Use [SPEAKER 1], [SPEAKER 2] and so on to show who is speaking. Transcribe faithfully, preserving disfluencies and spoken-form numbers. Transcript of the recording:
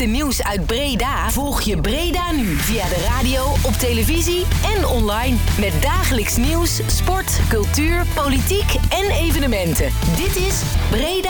[SPEAKER 1] laatste nieuws uit Breda? Volg je Breda nu via de radio, op televisie en online. Met dagelijks nieuws, sport, cultuur, politiek en evenementen. Dit is Breda